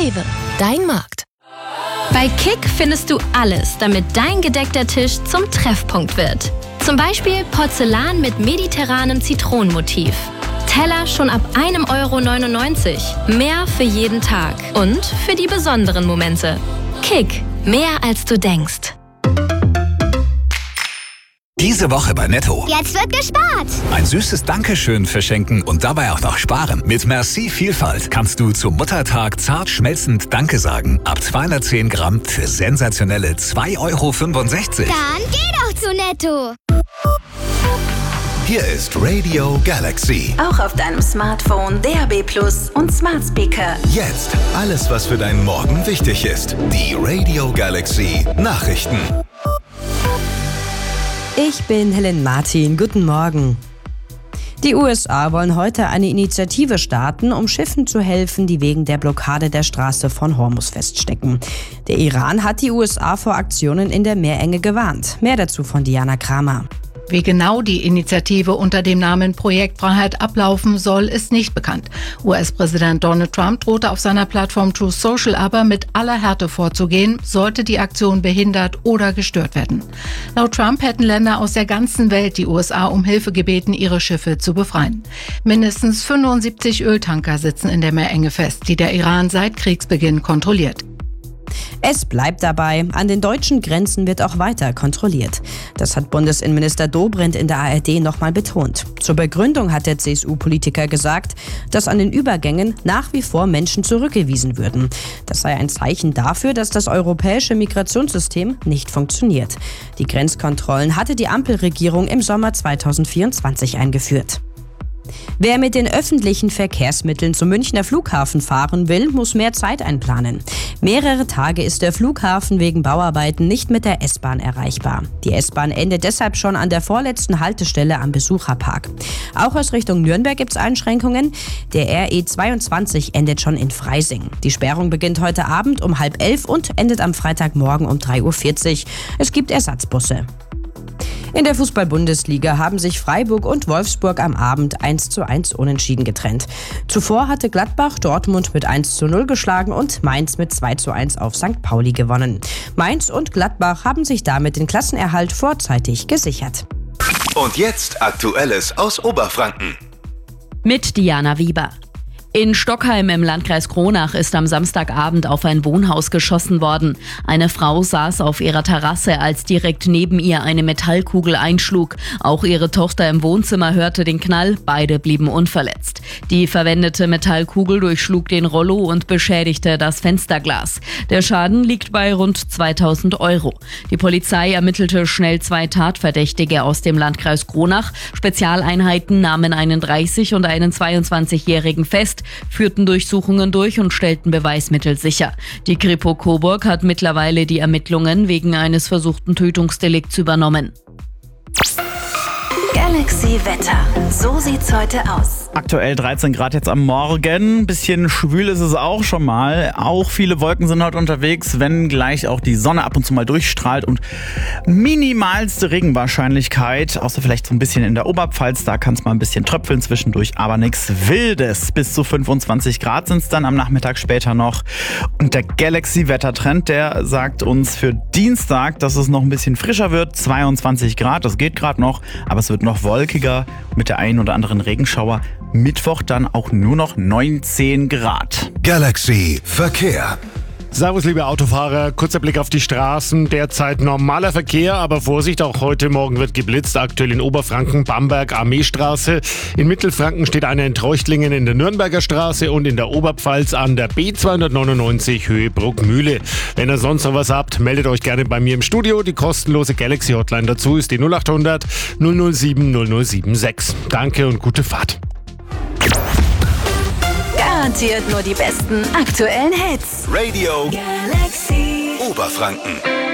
Rewe, dein Markt. Bei Kick findest du alles, damit dein gedeckter Tisch zum Treffpunkt wird. Zum Beispiel Porzellan mit mediterranem Zitronenmotiv. Teller schon ab 1,99 €. Mehr für jeden Tag und für die besonderen Momente. Kick, mehr als du denkst. Diese Woche bei Netto. Jetzt wird gespart. Ein süßes Dankeschön verschenken und dabei auch noch sparen. Mit Merci Vielfalt kannst du zum Muttertag zart schmelzend Danke sagen. Ab 210 Gramm für sensationelle 2,65 €. Dann geh doch zu Netto. Hier ist Radio Galaxy. Auch auf deinem Smartphone, DAB+ und Smart Speaker. Jetzt alles, was für deinen Morgen wichtig ist. Die Radio Galaxy Nachrichten. Ich bin Helen Martin. Guten Morgen. Die USA wollen heute eine Initiative starten, um Schiffen zu helfen, die wegen der Blockade der Straße von Hormuz feststecken. Der Iran hat die USA vor Aktionen in der Meerenge gewarnt. Mehr dazu von Diana Kramer. Wie genau die Initiative unter dem Namen Projekt Freiheit ablaufen soll, ist nicht bekannt. US-Präsident Donald Trump drohte auf seiner Plattform Truth Social aber mit aller Härte vorzugehen, sollte die Aktion behindert oder gestört werden. Laut Trump hätten Länder aus der ganzen Welt die USA um Hilfe gebeten, ihre Schiffe zu befreien. Mindestens 75 Öltanker sitzen in der Meerenge fest, die der Iran seit Kriegsbeginn kontrolliert. Es bleibt dabei, an den deutschen Grenzen wird auch weiter kontrolliert. Das hat Bundesinnenminister Dobrindt in der ARD nochmal betont. Zur Begründung hat der CSU-Politiker gesagt, dass an den Übergängen nach wie vor Menschen zurückgewiesen würden. Das sei ein Zeichen dafür, dass das europäische Migrationssystem nicht funktioniert. Die Grenzkontrollen hatte die Ampelregierung im Sommer 2024 eingeführt. Wer mit den öffentlichen Verkehrsmitteln zum Münchner Flughafen fahren will, muss mehr Zeit einplanen. Mehrere Tage ist der Flughafen wegen Bauarbeiten nicht mit der S-Bahn erreichbar. Die S-Bahn endet deshalb schon an der vorletzten Haltestelle am Besucherpark. Auch aus Richtung Nürnberg gibt es Einschränkungen. Der RE22 endet schon in Freising. Die Sperrung beginnt heute Abend um 10:30 und endet am Freitagmorgen um 3:40 Uhr. Es gibt Ersatzbusse. In der Fußball-Bundesliga haben sich Freiburg und Wolfsburg am Abend 1:1 unentschieden getrennt. Zuvor hatte Gladbach Dortmund mit 1:0 geschlagen und Mainz mit 2:1 auf St. Pauli gewonnen. Mainz und Gladbach haben sich damit den Klassenerhalt vorzeitig gesichert. Und jetzt Aktuelles aus Oberfranken. Mit Diana Wieber. In Stockheim im Landkreis Kronach ist am Samstagabend auf ein Wohnhaus geschossen worden. Eine Frau saß auf ihrer Terrasse, als direkt neben ihr eine Metallkugel einschlug. Auch ihre Tochter im Wohnzimmer hörte den Knall, beide blieben unverletzt. Die verwendete Metallkugel durchschlug den Rollo und beschädigte das Fensterglas. Der Schaden liegt bei rund 2.000 €. Die Polizei ermittelte schnell 2 Tatverdächtige aus dem Landkreis Kronach. Spezialeinheiten nahmen einen 30- und einen 22-Jährigen fest, führten Durchsuchungen durch und stellten Beweismittel sicher. Die Kripo Coburg hat mittlerweile die Ermittlungen wegen eines versuchten Tötungsdelikts übernommen. Galaxy Wetter. So sieht's heute aus. Aktuell 13 Grad jetzt am Morgen. Bisschen schwül ist es auch schon mal. Auch viele Wolken sind heute unterwegs, wenn gleich auch die Sonne ab und zu mal durchstrahlt und minimalste Regenwahrscheinlichkeit, außer vielleicht so ein bisschen in der Oberpfalz. Da kann es mal ein bisschen tröpfeln zwischendurch, aber nichts Wildes. Bis zu 25 Grad sind es dann am Nachmittag später noch. Und der Galaxy-Wettertrend, der sagt uns für Dienstag, dass es noch ein bisschen frischer wird. 22 Grad, das geht gerade noch, aber es wird noch wolkiger mit der einen oder anderen Regenschauer. Mittwoch dann auch nur noch 19 Grad. Galaxy Verkehr. Servus, liebe Autofahrer. Kurzer Blick auf die Straßen. Derzeit normaler Verkehr, aber Vorsicht, auch heute Morgen wird geblitzt. Aktuell in Oberfranken, Bamberg, Armeestraße. In Mittelfranken steht einer in Treuchtlingen in der Nürnberger Straße und in der Oberpfalz an der B299 Höhe Bruckmühle. Wenn ihr sonst noch was habt, meldet euch gerne bei mir im Studio. Die kostenlose Galaxy-Hotline dazu ist die 0800 007 0076. Danke und gute Fahrt. Garantiert nur die besten aktuellen Hits. Radio Galaxy Oberfranken.